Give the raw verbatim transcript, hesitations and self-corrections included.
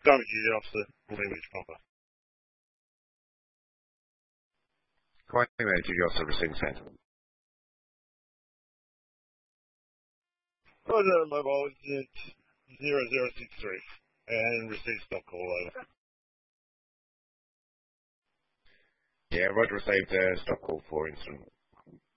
Current duty officer, Greenwich Proper. Quite duty officer receiving sent. Roger, mobile unit zero zero six three, and receive stop call over. Yeah, Roger received a stop call for incident.